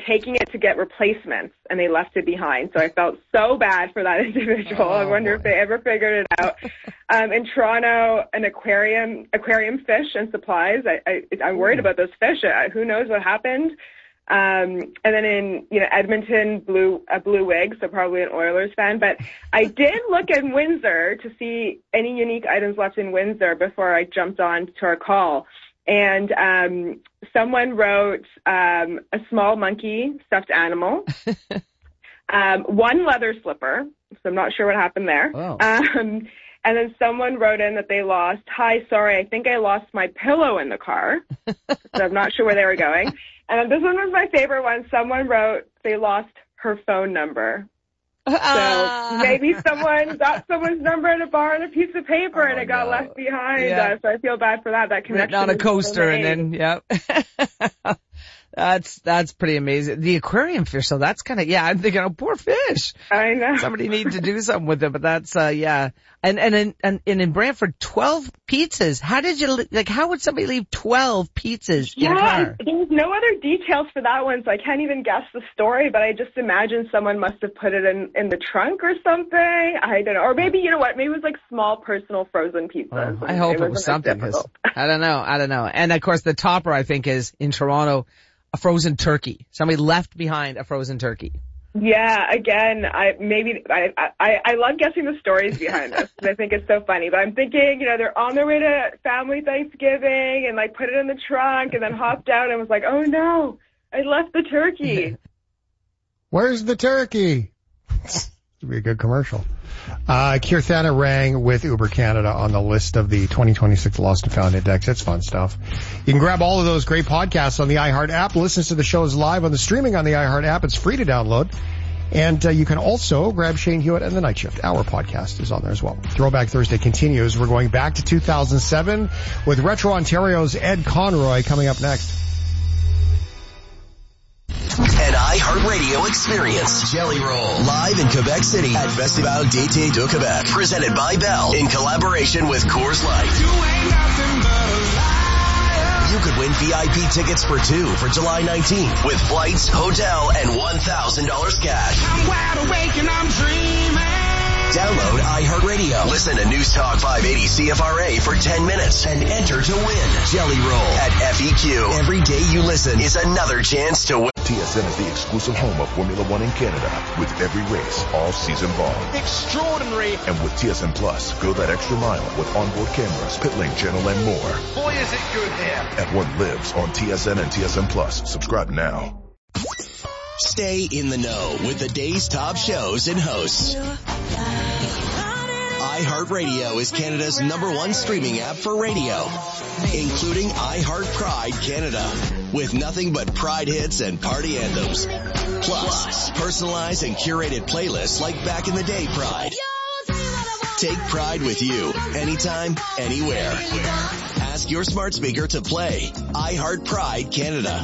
taking it to get replacements, and they left it behind. So I felt so bad for that individual. I wonder if they ever figured it out. In Toronto, an aquarium fish and supplies. I'm worried about those fish. Who knows what happened? And then in Edmonton, a blue wig, so probably an Oilers fan. But I did look in Windsor to see any unique items left in Windsor before I jumped on to our call. And someone wrote a small monkey stuffed animal, one leather slipper, so I'm not sure what happened there. Oh. And then someone wrote in that they lost, "Hi, sorry, I think I lost my pillow in the car." So I'm not sure where they were going. And this one was my favorite one. Someone wrote they lost her phone number. So maybe someone got someone's number in a bar on a piece of paper and it got left behind. Yeah. So I feel bad for that connection. Written on a coaster and then, yeah. That's pretty amazing. The aquarium fish, so that's kind of, I'm thinking, oh, poor fish. I know. Somebody needs to do something with it, but that's, yeah. And in Brantford, 12 pizzas. How would somebody leave 12 pizzas in a car? There's no other details for that one, so I can't even guess the story, but I just imagine someone must have put it in the trunk or something. I don't know. Or maybe, maybe it was like small personal frozen pizzas. I hope it was something. I don't know. And of course, the topper, I think, is in Toronto, a frozen turkey. Somebody left behind a frozen turkey. Yeah, again, I love guessing the stories behind this because I think it's so funny. But I'm thinking, they're on their way to family Thanksgiving and put it in the trunk and then hopped out and was like, oh no, I left the turkey. Where's the turkey? Would be a good commercial. Kirthana rang with Uber Canada on the list of the 2026 Lost and Found Index. It's fun stuff. You can grab all of those great podcasts on the iHeart app. Listen to the shows live on the streaming on the iHeart app. It's free to download. And you can also grab Shane Hewitt and The Night Shift. Our podcast is on there as well. Throwback Thursday continues. We're going back to 2007 with Retro Ontario's Ed Conroy coming up next. An iHeartRadio experience. Jelly Roll. Live in Quebec City at Festival d'Été de Québec. Presented by Bell in collaboration with Coors Light. You could win VIP tickets for two for July 19th with flights, hotel, and $1,000 cash. I'm wide awake and I'm dreaming. Download iHeartRadio. Listen to News Talk 580 CFRA for 10 minutes and enter to win Jelly Roll at FEQ. Every day you listen is another chance to win. TSN is the exclusive home of Formula One in Canada with every race all season long. Extraordinary. And with TSN Plus, go that extra mile with onboard cameras, pit lane channel, and more. Boy, is it good here. F1 lives on TSN and TSN Plus. Subscribe now. Stay in the know with the day's top shows and hosts. iHeartRadio is Canada's #1 streaming app for radio, including iHeart Pride Canada, with nothing but Pride hits and party anthems. Plus, personalized and curated playlists like Back in the Day Pride. Take Pride with you, anytime, anywhere. Ask your smart speaker to play iHeart Pride Canada.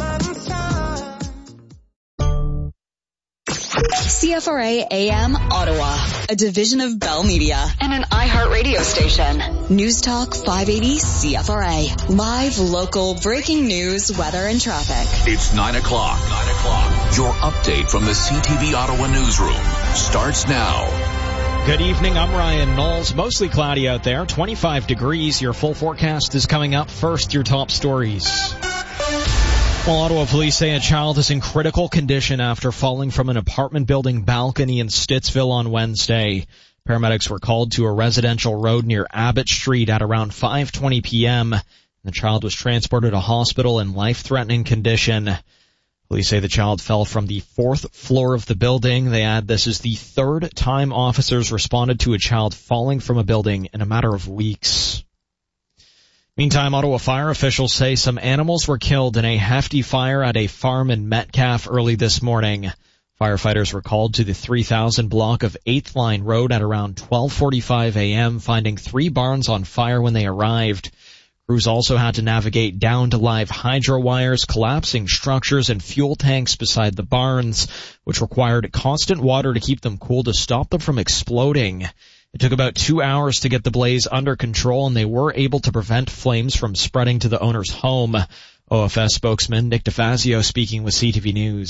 CFRA AM Ottawa, a division of Bell Media and an iHeart radio station. News Talk 580 CFRA. Live, local, breaking news, weather, and traffic. It's 9 o'clock. Your update from the CTV Ottawa newsroom starts now. Good evening, I'm Ryan Knowles. Mostly cloudy out there, 25 degrees. Your full forecast is coming up. First, your top stories. Well, Ottawa police say a child is in critical condition after falling from an apartment building balcony in Stittsville on Wednesday. Paramedics were called to a residential road near Abbott Street at around 5:20 p.m. The child was transported to hospital in life-threatening condition. Police say the child fell from the 4th floor of the building. They add this is the 3rd time officers responded to a child falling from a building in a matter of weeks. Meantime, Ottawa fire officials say some animals were killed in a hefty fire at a farm in Metcalfe early this morning. Firefighters were called to the 3000 block of 8th Line Road at around 12:45 a.m., finding 3 barns on fire when they arrived. Crews also had to navigate down to live hydro wires, collapsing structures, and fuel tanks beside the barns, which required constant water to keep them cool to stop them from exploding. It took about 2 hours to get the blaze under control, and they were able to prevent flames from spreading to the owner's home. OFS spokesman Nick DeFazio speaking with CTV News.